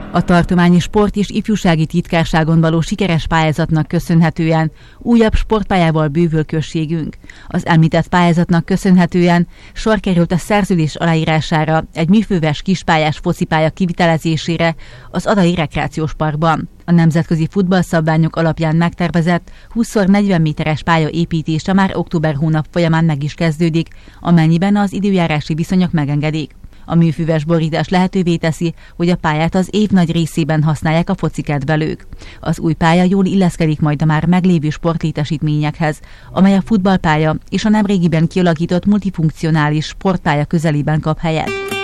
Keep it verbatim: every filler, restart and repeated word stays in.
A tartományi sport és ifjúsági titkárságon való sikeres pályázatnak köszönhetően újabb sportpályával bővül községünk. Az említett pályázatnak köszönhetően sor került a szerződés aláírására egy műfőves kispályás focipálya kivitelezésére az Adai Rekreációs Parkban. A nemzetközi futballszabványok alapján megtervezett húsz szor negyven méteres pálya építése már október hónap folyamán meg is kezdődik, amennyiben az időjárási viszonyok megengedik. A műfüves borítás lehetővé teszi, hogy a pályát az év nagy részében használják a focikedvelők. Az új pálya jól illeszkedik majd a már meglévő sportlétesítményekhez, amely a futballpálya és a nemrégiben kialakított multifunkcionális sportpálya közelében kap helyet.